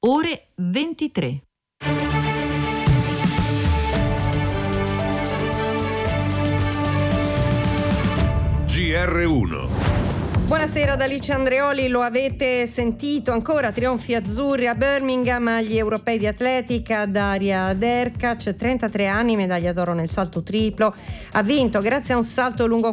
ore 23. GR1. Buonasera da Alice Andreoli, lo avete sentito ancora, trionfi azzurri a Birmingham agli europei di atletica. Daria Derkac, 33 anni, medaglia d'oro nel salto triplo, ha vinto grazie a un salto lungo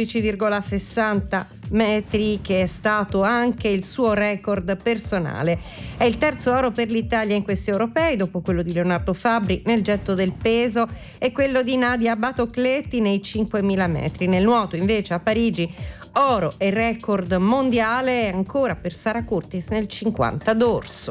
14,60 metri che è stato anche il suo record personale. È il terzo oro per l'Italia in questi europei, dopo quello di Leonardo Fabbri nel getto del peso e quello di Nadia Batocletti nei 5.000 metri. Nel nuoto invece a Parigi oro e record mondiale ancora per Sara Curtis nel 50 dorso.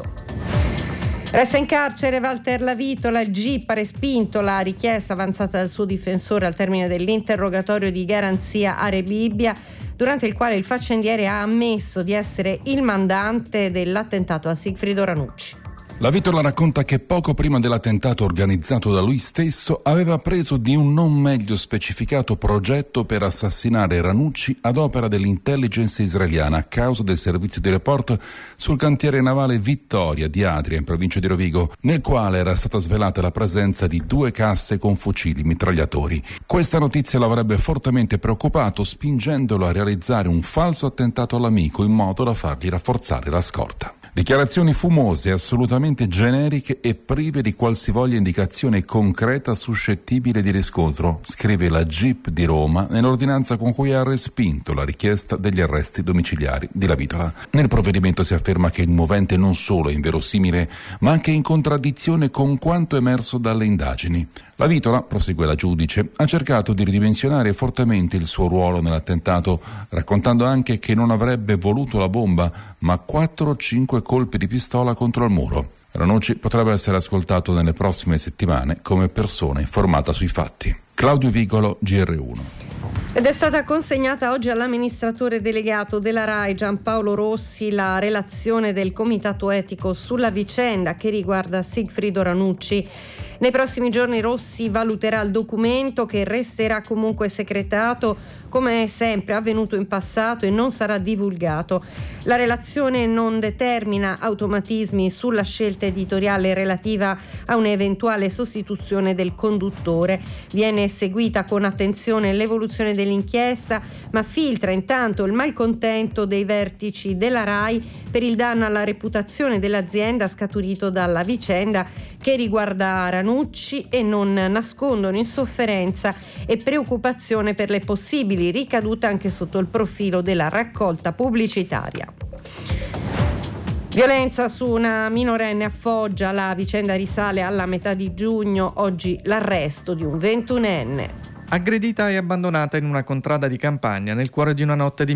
Resta in carcere Walter Lavitola, il GIP ha respinto la richiesta avanzata dal suo difensore al termine dell'interrogatorio di garanzia a Re Bibbia, durante il quale il faccendiere ha ammesso di essere il mandante dell'attentato a Sigfrido Ranucci. Lavitola racconta che poco prima dell'attentato organizzato da lui stesso aveva preso di un non meglio specificato progetto per assassinare Ranucci ad opera dell'intelligence israeliana a causa del servizio di report sul cantiere navale Vittoria di Adria in provincia di Rovigo, nel quale era stata svelata la presenza di 2 casse con fucili mitragliatori. Questa notizia lo avrebbe fortemente preoccupato, spingendolo a realizzare un falso attentato all'amico in modo da fargli rafforzare la scorta. Dichiarazioni fumose, assolutamente generiche e prive di qualsivoglia indicazione concreta suscettibile di riscontro, scrive la GIP di Roma nell'ordinanza con cui ha respinto la richiesta degli arresti domiciliari di Lavitola. Nel provvedimento si afferma che il movente non solo è inverosimile, ma anche in contraddizione con quanto emerso dalle indagini. Lavitola, prosegue la giudice, ha cercato di ridimensionare fortemente il suo ruolo nell'attentato, raccontando anche che non avrebbe voluto la bomba, ma 4 o 5 colpi di pistola contro il muro. Ranucci potrebbe essere ascoltato nelle prossime settimane come persona informata sui fatti. Claudio Vigolo, GR1. Ed è stata consegnata oggi all'amministratore delegato della RAI Giampaolo Rossi la relazione del comitato etico sulla vicenda che riguarda Sigfrido Ranucci. Nei prossimi giorni Rossi valuterà il documento, che resterà comunque segretato come è sempre avvenuto in passato e non sarà divulgato. La relazione non determina automatismi sulla scelta editoriale relativa a un'eventuale sostituzione del conduttore. Viene seguita con attenzione l'evoluzione dell'inchiesta, ma filtra intanto il malcontento dei vertici della RAI per il danno alla reputazione dell'azienda scaturito dalla vicenda che riguarda Ranucci, e non nascondono insofferenza e preoccupazione per le possibili ricadute anche sotto il profilo della raccolta pubblicitaria. Violenza su una minorenne a Foggia, la vicenda risale alla metà di giugno, oggi l'arresto di un 21enne. Aggredita e abbandonata in una contrada di campagna nel cuore di una notte di